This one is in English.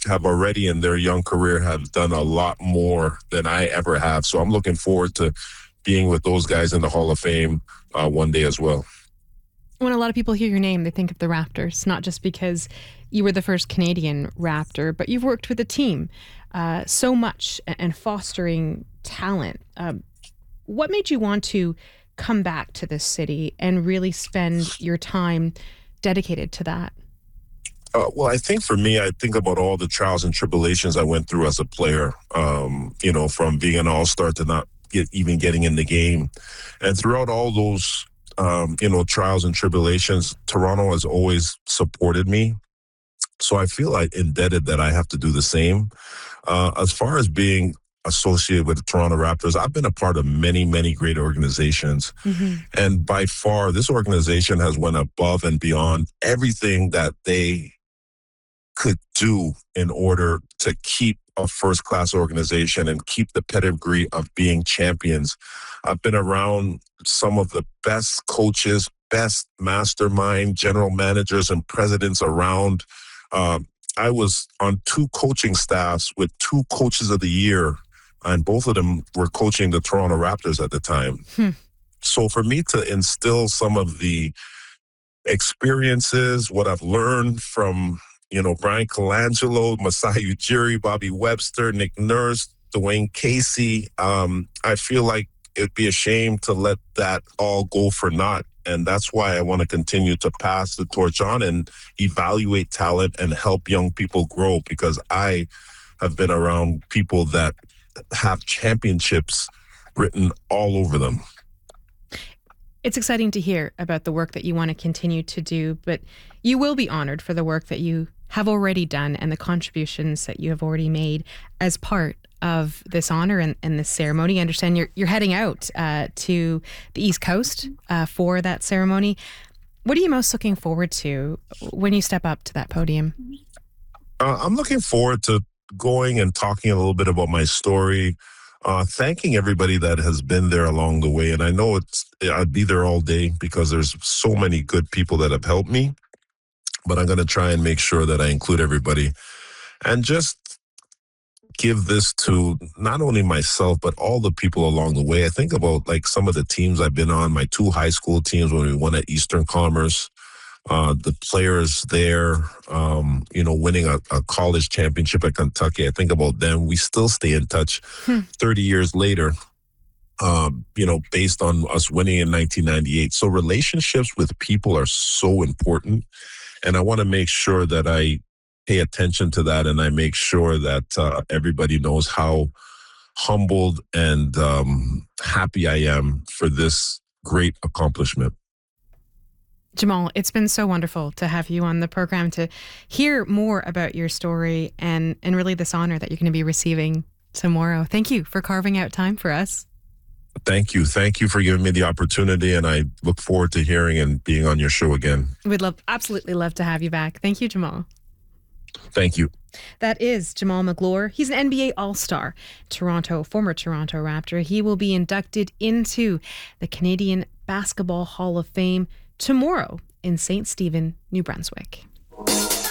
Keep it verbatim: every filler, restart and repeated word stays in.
have already in their young career have done a lot more than I ever have. So I'm looking forward to being with those guys in the Hall of Fame uh, one day as well. When a lot of people hear your name, they think of the Raptors, not just because you were the first Canadian Raptor, but you've worked with a team uh, so much and fostering talent. Um, what made you want to come back to this city and really spend your time dedicated to that? Uh, well, I think for me, I think about all the trials and tribulations I went through as a player, um, you know, from being an all-star to not get, even getting in the game. And throughout all those, um, you know, trials and tribulations, Toronto has always supported me. So I feel like indebted that I have to do the same. Uh, as far as being associated with the Toronto Raptors, I've been a part of many, many great organizations. Mm-hmm. And by far, this organization has went above and beyond everything that they could do in order to keep a first-class organization and keep the pedigree of being champions. I've been around some of the best coaches, best mastermind, general managers, and presidents around. Uh, I was on two coaching staffs with two coaches of the year, and both of them were coaching the Toronto Raptors at the time. Hmm. So for me to instill some of the experiences, what I've learned from, you know, Brian Colangelo, Masai Ujiri, Bobby Webster, Nick Nurse, Dwayne Casey, um, I feel like it'd be a shame to let that all go for naught. And that's why I want to continue to pass the torch on and evaluate talent and help young people grow, because I have been around people that have championships written all over them. It's exciting to hear about the work that you want to continue to do, but you will be honored for the work that you have already done and the contributions that you have already made as part of this honor and, and this ceremony. I understand you're you're heading out uh, to the East Coast uh, for that ceremony. What are you most looking forward to when you step up to that podium? Uh, I'm looking forward to going and talking a little bit about my story, uh, thanking everybody that has been there along the way. And I know it's I'd be there all day because there's so many good people that have helped me. But I'm going to try and make sure that I include everybody and just give this to not only myself, but all the people along the way. I think about like some of the teams I've been on, my two high school teams when we won at Eastern Commerce, uh, the players there, um, you know, winning a, a college championship at Kentucky. I think about them. We still stay in touch hmm. thirty years later. Um, you know, based on us winning in nineteen ninety-eight. So relationships with people are so important. And I want to make sure that I pay attention to that, and I make sure that uh, everybody knows how humbled and um, happy I am for this great accomplishment. Jamal, it's been so wonderful to have you on the program to hear more about your story and, and really this honor that you're going to be receiving tomorrow. Thank you for carving out time for us. Thank you. Thank you for giving me the opportunity, and I look forward to hearing and being on your show again. We'd love, absolutely love to have you back. Thank you, Jamal. Thank you. That is Jamal Magloire. He's an N B A All-Star, Toronto, former Toronto Raptor. He will be inducted into the Canadian Basketball Hall of Fame tomorrow in Saint Stephen, New Brunswick.